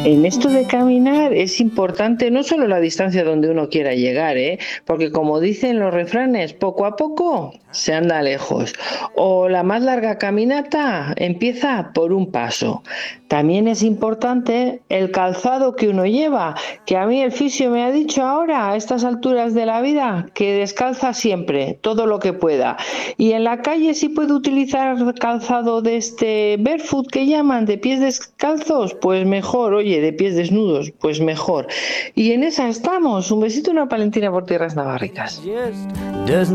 En esto de caminar es importante no solo la distancia donde uno quiera llegar, porque como dicen los refranes, poco a poco se anda lejos. O la más larga caminata empieza por un paso. También es importante el calzado que uno lleva, que a mí el fisio me ha dicho ahora, a estas alturas de la vida, que descalza siempre, todo lo que pueda. Y en la calle sí puedo utilizar calzado de este barefoot que llaman, de pies descalzos, pues mejor, oye, de pies desnudos, pues mejor. Y en esa estamos. Un besito y una palentina por tierras navarricas.